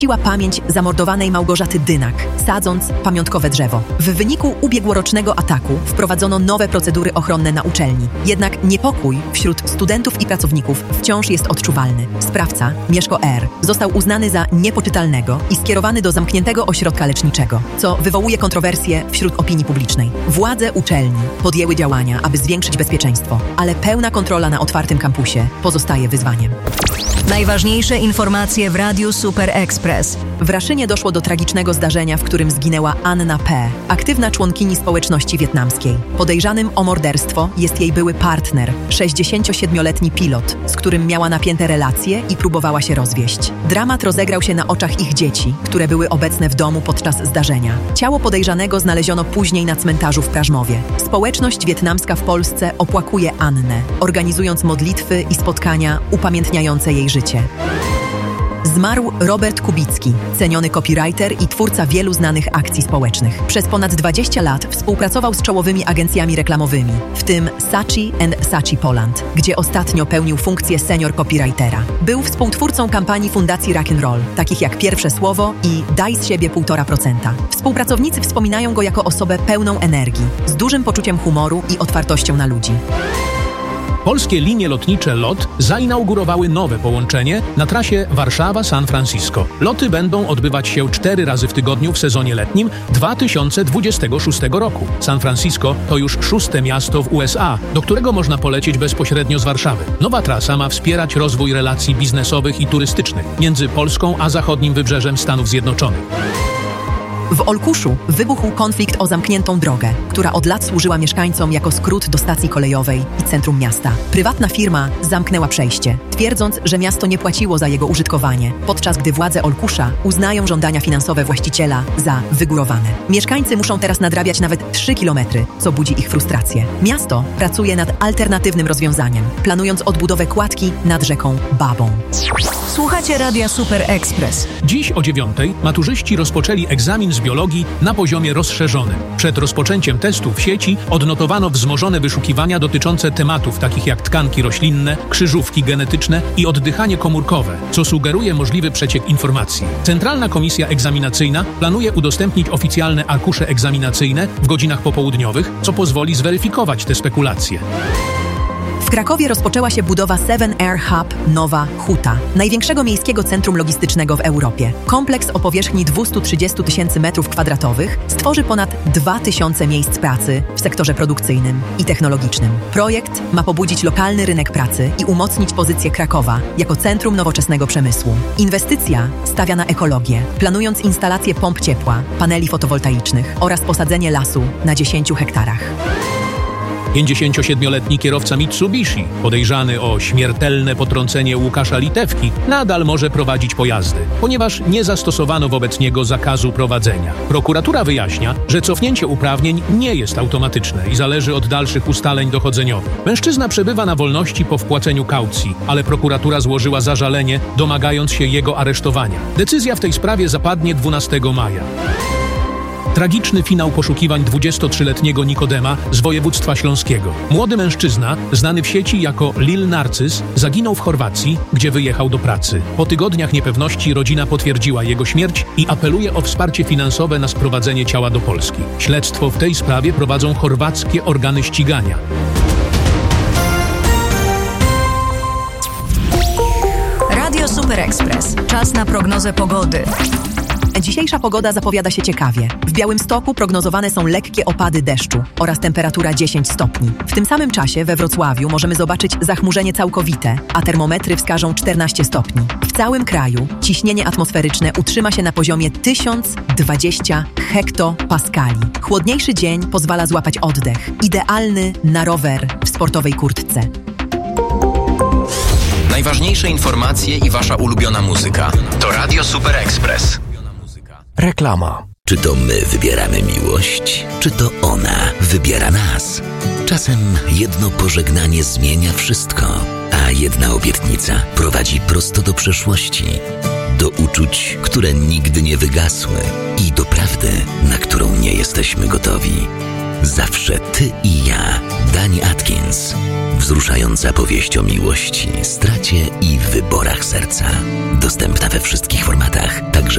Uczciła pamięć zamordowanej Małgorzaty Dynak, sadząc pamiątkowe drzewo. W wyniku ubiegłorocznego ataku wprowadzono nowe procedury ochronne na uczelni. Jednak niepokój wśród studentów i pracowników wciąż jest odczuwalny. Sprawca, Mieszko R., został uznany za niepoczytalnego i skierowany do zamkniętego ośrodka leczniczego, co wywołuje kontrowersje wśród opinii publicznej. Władze uczelni podjęły działania, aby zwiększyć bezpieczeństwo, ale pełna kontrola na otwartym kampusie pozostaje wyzwaniem. Najważniejsze informacje w Radiu Super Express. W Raszynie doszło do tragicznego zdarzenia, w którym zginęła Anna P., aktywna członkini społeczności wietnamskiej. Podejrzanym o morderstwo jest jej były partner, 67-letni pilot, z którym miała napięte relacje i próbowała się rozwieść. Dramat rozegrał się na oczach ich dzieci, które były obecne w domu podczas zdarzenia. Ciało podejrzanego znaleziono później na cmentarzu w Prażmowie. Społeczność wietnamska w Polsce opłakuje Annę, organizując modlitwy i spotkania upamiętniające jej życie. Zmarł Robert Kubicki, ceniony copywriter i twórca wielu znanych akcji społecznych. Przez ponad 20 lat współpracował z czołowymi agencjami reklamowymi, w tym Saatchi & Saatchi Poland, gdzie ostatnio pełnił funkcję senior copywritera. Był współtwórcą kampanii Fundacji Rock'n'Roll, takich jak Pierwsze Słowo i Daj z siebie 1,5%. Współpracownicy wspominają go jako osobę pełną energii, z dużym poczuciem humoru i otwartością na ludzi. Polskie linie lotnicze LOT zainaugurowały nowe połączenie na trasie Warszawa-San Francisco. Loty będą odbywać się 4 razy w tygodniu w sezonie letnim 2026 roku. San Francisco to już 6. miasto w USA, do którego można polecieć bezpośrednio z Warszawy. Nowa trasa ma wspierać rozwój relacji biznesowych i turystycznych między Polską a zachodnim wybrzeżem Stanów Zjednoczonych. W Olkuszu wybuchł konflikt o zamkniętą drogę, która od lat służyła mieszkańcom jako skrót do stacji kolejowej i centrum miasta. Prywatna firma zamknęła przejście, twierdząc, że miasto nie płaciło za jego użytkowanie, podczas gdy władze Olkusza uznają żądania finansowe właściciela za wygórowane. Mieszkańcy muszą teraz nadrabiać nawet 3 kilometry, co budzi ich frustrację. Miasto pracuje nad alternatywnym rozwiązaniem, planując odbudowę kładki nad rzeką Babą. Słuchacie Radia Super Express. Dziś o 9:00 maturzyści rozpoczęli egzamin z biologii na poziomie rozszerzonym. Przed rozpoczęciem testu w sieci odnotowano wzmożone wyszukiwania dotyczące tematów takich jak tkanki roślinne, krzyżówki genetyczne i oddychanie komórkowe, co sugeruje możliwy przeciek informacji. Centralna Komisja Egzaminacyjna planuje udostępnić oficjalne arkusze egzaminacyjne w godzinach popołudniowych, co pozwoli zweryfikować te spekulacje. W Krakowie rozpoczęła się budowa 7 Air Hub Nowa Huta, największego miejskiego centrum logistycznego w Europie. Kompleks o powierzchni 230 000 m2 stworzy ponad 2000 miejsc pracy w sektorze produkcyjnym i technologicznym. Projekt ma pobudzić lokalny rynek pracy i umocnić pozycję Krakowa jako centrum nowoczesnego przemysłu. Inwestycja stawia na ekologię, planując instalację pomp ciepła, paneli fotowoltaicznych oraz posadzenie lasu na 10 hektarach. 57-letni kierowca Mitsubishi, podejrzany o śmiertelne potrącenie Łukasza Litewki, nadal może prowadzić pojazdy, ponieważ nie zastosowano wobec niego zakazu prowadzenia. Prokuratura wyjaśnia, że cofnięcie uprawnień nie jest automatyczne i zależy od dalszych ustaleń dochodzeniowych. Mężczyzna przebywa na wolności po wpłaceniu kaucji, ale prokuratura złożyła zażalenie, domagając się jego aresztowania. Decyzja w tej sprawie zapadnie 12 maja. Tragiczny finał poszukiwań 23-letniego Nikodema z województwa śląskiego. Młody mężczyzna, znany w sieci jako Lil Narcyz, zaginął w Chorwacji, gdzie wyjechał do pracy. Po tygodniach niepewności rodzina potwierdziła jego śmierć i apeluje o wsparcie finansowe na sprowadzenie ciała do Polski. Śledztwo w tej sprawie prowadzą chorwackie organy ścigania. Radio Super Express. Czas na prognozę pogody. Dzisiejsza pogoda zapowiada się ciekawie. W Białymstoku prognozowane są lekkie opady deszczu oraz temperatura 10 stopni. W tym samym czasie we Wrocławiu możemy zobaczyć zachmurzenie całkowite, a termometry wskażą 14 stopni. W całym kraju ciśnienie atmosferyczne utrzyma się na poziomie 1020 hektopaskali. Chłodniejszy dzień pozwala złapać oddech. Idealny na rower w sportowej kurtce. Najważniejsze informacje i wasza ulubiona muzyka. To Radio Super Express. Reklama. Czy to my wybieramy miłość, czy to ona wybiera nas? Czasem jedno pożegnanie zmienia wszystko, a jedna obietnica prowadzi prosto do przeszłości, do uczuć, które nigdy nie wygasły i do prawdy, na którą nie jesteśmy gotowi. Zawsze ty i ja. Dani Atkins. Wzruszająca powieść o miłości, stracie i wyborach serca. Dostępna we wszystkich formatach, także